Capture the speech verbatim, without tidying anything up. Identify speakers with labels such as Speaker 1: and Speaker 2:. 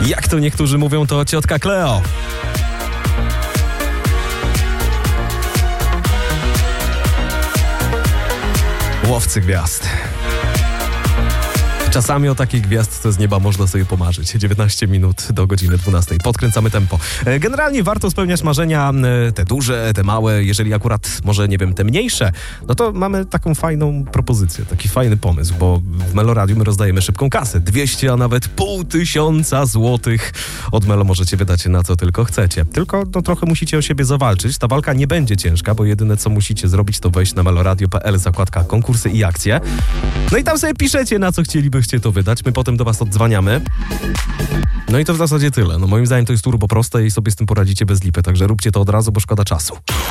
Speaker 1: Jak to niektórzy mówią, to ciotka Kleo. Łowcy gwiazd. Czasami o takich gwiazd to z nieba można sobie pomarzyć. dziewiętnaście minut do godziny dwunastej. Podkręcamy tempo. Generalnie warto spełniać marzenia, te duże, te małe. Jeżeli akurat może, nie wiem, te mniejsze, no to mamy taką fajną propozycję, taki fajny pomysł, bo w Melo Radiu my rozdajemy szybką kasę. dwieście, a nawet pół tysiąca złotych. Od Melo możecie wydać na co tylko chcecie. Tylko no, trochę musicie o siebie zawalczyć. Ta walka nie będzie ciężka, bo jedyne co musicie zrobić, to wejść na meloradio kropka p l, zakładka konkursy i akcje. No i tam sobie piszecie, na co chcielibyście to wydać. My potem do was oddzwaniamy. No i to w zasadzie tyle. No moim zdaniem to jest turbo proste i sobie z tym poradzicie bez lipy, także róbcie to od razu, bo szkoda czasu.